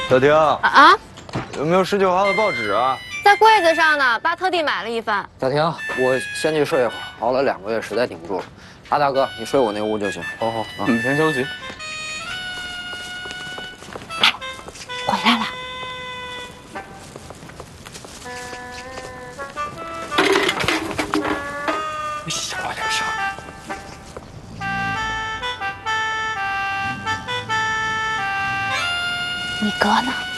小婷啊， 有没有19号的报纸啊？ 在柜子上呢，爸特地买了一份。 小婷，我先去睡一会儿，熬了2个月，实在顶不住了。大哥，你睡我那屋就行。 好好，你们先休息。 回来了。 小点声。 你哥呢？